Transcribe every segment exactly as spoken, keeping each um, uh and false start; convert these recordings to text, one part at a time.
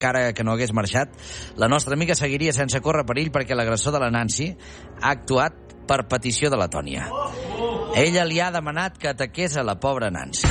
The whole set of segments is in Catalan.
encara que no hagués marxat, la nostra amiga seguiria sense córrer perill perquè l'agressor de la Nancy ha actuat per petició de la Tònia. Ella li ha demanat que ataqués a la pobra Nancy.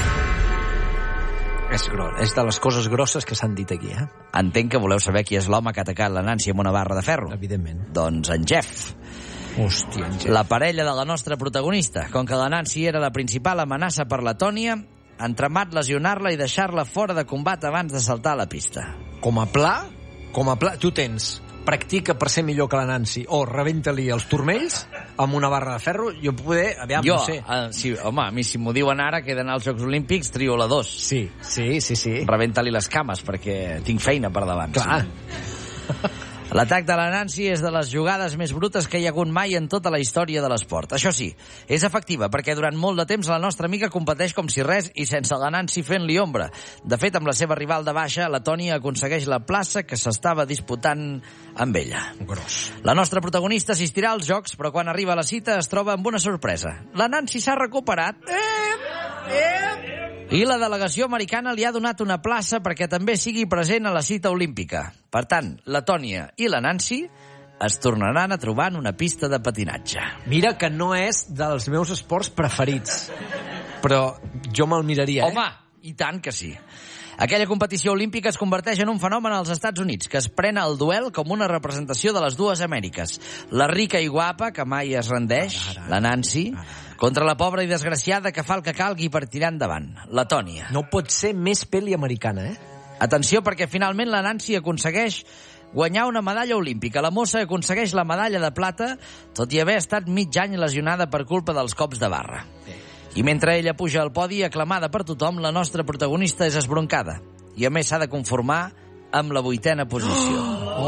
És gros, és de les coses grosses que s'han dit aquí, eh? Entenc que voleu saber qui és l'home que ha atacat la Nancy amb una barra de ferro. Evidentment. Doncs en Jeff. Hòstia, en Jeff. La parella de la nostra protagonista. Com que la Nancy era la principal amenaça per la Tònia, han tramat lesionar-la i deixar-la fora de combat abans de saltar a la pista. Com a pla, com a pla, tu tens practica per ser millor que la Nancy o rebenta-li els turmells amb una barra de ferro, jo poder, aviam, jo, no sé. Uh, sí, home, a mi si m'ho diuen ara que he d'anar als Jocs Olímpics, trio la dos. Sí, sí, sí, sí. Rebenta-li les cames perquè tinc feina per davant. Clar. Sí. L'atac de la Nancy és de les jugades més brutes que hi ha hagut mai en tota la història de l'esport. Això sí, és efectiva, perquè durant molt de temps la nostra amiga competeix com si res i sense la Nancy fent-li ombra. De fet, amb la seva rival de baixa, la Tònia aconsegueix la plaça que s'estava disputant amb ella. Gros. La nostra protagonista assistirà als Jocs, però quan arriba a la cita es troba amb una sorpresa. La Nancy s'ha recuperat. Eh, eh. I la delegació americana li ha donat una plaça perquè també sigui present a la cita olímpica. Per tant, la Tònia i la Nancy es tornaran a trobar en una pista de patinatge. Mira que no és dels meus esports preferits, però jo me'l miraria, eh? Home, i tant que sí. Aquella competició olímpica es converteix en un fenomen als Estats Units, que es pren el duel com una representació de les dues Amèriques. La rica i guapa, que mai es rendeix, ara, ara, la Nancy, ara. Contra la pobra i desgraciada que fa el que calgui per tirar endavant, la Tònia. No pot ser més pel·li americana, eh? Atenció, perquè finalment la Nancy aconsegueix guanyar una medalla olímpica. La mossa aconsegueix la medalla de plata, tot i haver estat mig any lesionada per culpa dels cops de barra. I mentre ella puja al podi, aclamada per tothom, la nostra protagonista és esbroncada. I a més s'ha de conformar amb la vuitena posició.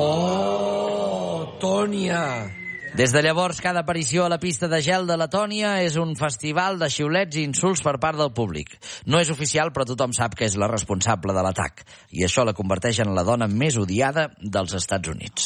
Oh, Tònia! Des de llavors, cada aparició a la pista de gel de la Tònia és un festival de xiulets i insults per part del públic. No és oficial, però tothom sap que és la responsable de l'atac. I això la converteix en la dona més odiada dels Estats Units.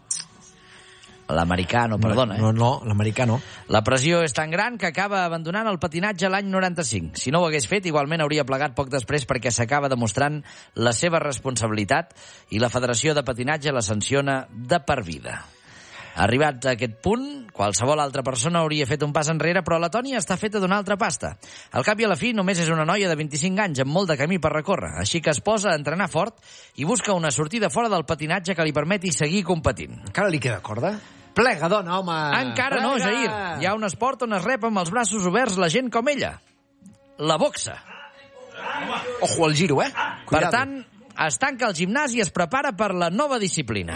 L'americà no perdona, eh? No, no, l'americà no. La pressió és tan gran que acaba abandonant el patinatge l'any noranta-cinc. Si no ho hagués fet, igualment hauria plegat poc després perquè s'acaba demostrant la seva responsabilitat i la Federació de Patinatge la sanciona de per vida. Arribat a aquest punt, qualsevol altra persona hauria fet un pas enrere, però la Tònia està feta d'una altra pasta. Al cap i a la fi, només és una noia de vint-i-cinc anys amb molt de camí per recórrer, així que es posa a entrenar fort i busca una sortida fora del patinatge que li permeti seguir competint. Encara li queda corda? Plega, dona, home! Encara Plega. no, Jair. Hi ha un esport on es rep amb els braços oberts la gent com ella. La boxa. Ojo al giro, eh? Cuidado. Per tant, es tanca el gimnàs i es prepara per la nova disciplina.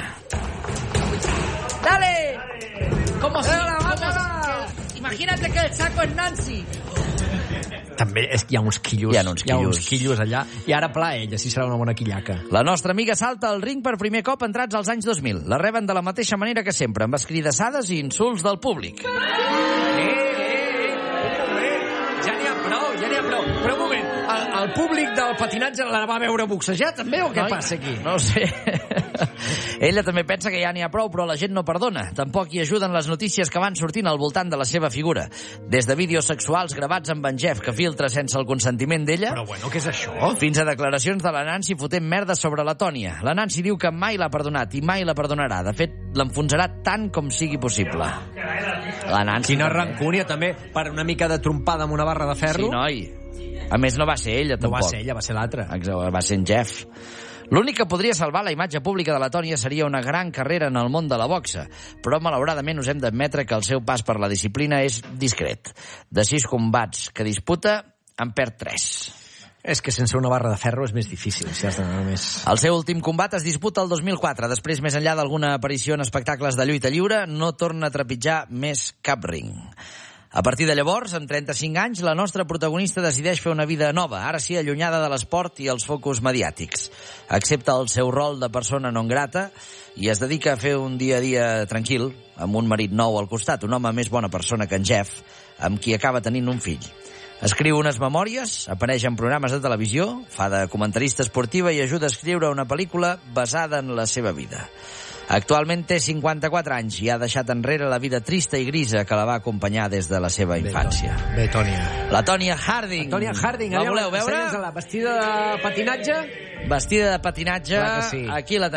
¡Dale! ¿Cómo si? Imagínate que el saco es Nancy. També és que hi ha uns quillos. Hi ha uns quillos. Hi ha uns quillos allà. I ara pla ella, si serà una bona quillaca. La nostra amiga salta al ring per primer cop entrats als anys dos mil. La reben de la mateixa manera que sempre, amb escridassades i insults del públic. Eh, eh, eh, ja n'hi ha prou, ja n'hi ha prou. Però un moment, el, el públic del patinatge la va veure boxejar també o què Noi, passa aquí? No ho sé. Ella també pensa que ja n'hi ha prou, però la gent no perdona. Tampoc hi ajuden les notícies que van sortint al voltant de la seva figura. Des de vídeos sexuals gravats amb en Jeff, que filtra sense el consentiment d'ella... Però bueno, què és això? Fins a declaracions de la Nancy fotent merda sobre la Tònia. La Nancy diu que mai l'ha perdonat i mai la perdonarà. De fet, l'enfonsarà tant com sigui possible. La Nancy... Quina rancúnia, també, per una mica de trompada amb una barra de ferro. Sí, noi. A més, no va ser ella, tampoc. No va ser ella, va ser l'altra. Va ser en Jeff. L'únic que podria salvar la imatge pública de la Tònia seria una gran carrera en el món de la boxa, però malauradament us hem d'admetre que el seu pas per la disciplina és discret. De sis combats que disputa, en perd tres. És que sense una barra de ferro és més difícil, si has d'anar més... El seu últim combat es disputa el dos mil quatre. Després, més enllà d'alguna aparició en espectacles de lluita lliure, no torna a trepitjar més cap ring. A partir de llavors, amb trenta-cinc anys, la nostra protagonista decideix fer una vida nova, ara sí allunyada de l'esport i els focus mediàtics. Accepta el seu rol de persona non grata i es dedica a fer un dia a dia tranquil, amb un marit nou al costat, un home més bona persona que en Jeff, amb qui acaba tenint un fill. Escriu unes memòries, apareix en programes de televisió, fa de comentarista esportiva i ajuda a escriure una pel·lícula basada en la seva vida. Actualment té cinquanta-quatre anys i ha deixat enrere la vida trista i grisa que la va acompanyar des de la seva infància. Bé, Tònia. La Tònia Harding. La Tònia Harding. La voleu veure? La vestida de patinatge? Vestida de patinatge, Clar que sí. aquí la